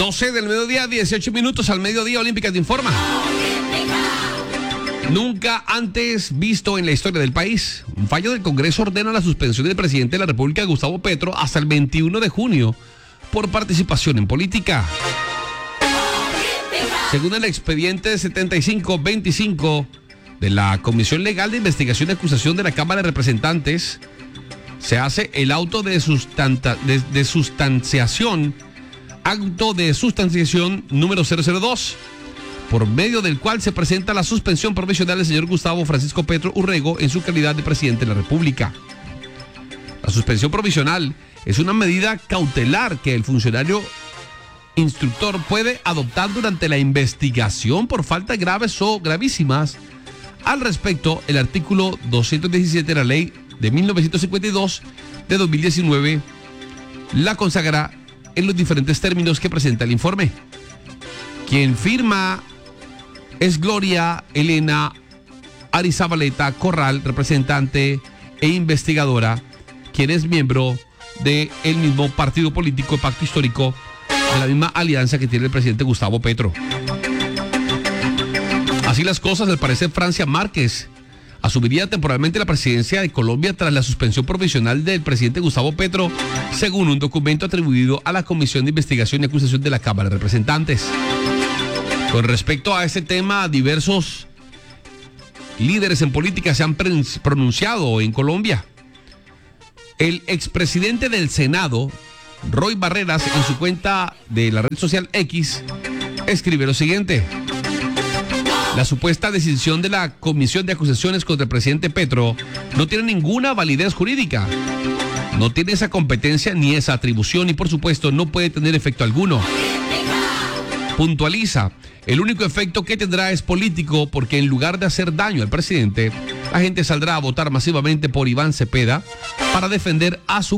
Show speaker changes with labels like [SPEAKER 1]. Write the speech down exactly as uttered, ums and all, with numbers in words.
[SPEAKER 1] doce del mediodía, dieciocho minutos al mediodía. Olímpica te informa. Nunca antes visto en la historia del país. Un fallo del Congreso ordena la suspensión del presidente de la República, Gustavo Petro, hasta el veintiuno de junio por participación en política. Según el expediente setenta y cinco veinticinco de la Comisión Legal de Investigación y Acusación de la Cámara de Representantes, se hace el auto de, sustanta, de, de sustanciación, acto de sustanciación número cero cero dos, por medio del cual se presenta la suspensión provisional del señor Gustavo Francisco Petro Urrego en su calidad de presidente de la República. La suspensión provisional es una medida cautelar que el funcionario instructor puede adoptar durante la investigación por faltas graves o gravísimas. Al respecto, el artículo doscientos diecisiete de la ley de mil novecientos cincuenta y dos de dos mil diecinueve la consagra en los diferentes términos que presenta el informe. Quien firma es Gloria Elena Arizabaleta Corral, representante e investigadora, quien es miembro del mismo partido político, Pacto Histórico, de la misma alianza que tiene el presidente Gustavo Petro. Así las cosas, al parecer Francia Márquez asumiría temporalmente la presidencia de Colombia tras la suspensión provisional del presidente Gustavo Petro, según un documento atribuido a la Comisión de Investigación y Acusación de la Cámara de Representantes. Con respecto a este tema, diversos líderes en política se han pronunciado en Colombia. El expresidente del Senado, Roy Barreras, en su cuenta de la red social X, escribe lo siguiente: la supuesta decisión de la Comisión de Acusaciones contra el presidente Petro no tiene ninguna validez jurídica, no tiene esa competencia ni esa atribución y por supuesto no puede tener efecto alguno. Puntualiza: el único efecto que tendrá es político, porque en lugar de hacer daño al presidente, la gente saldrá a votar masivamente por Iván Cepeda para defender a su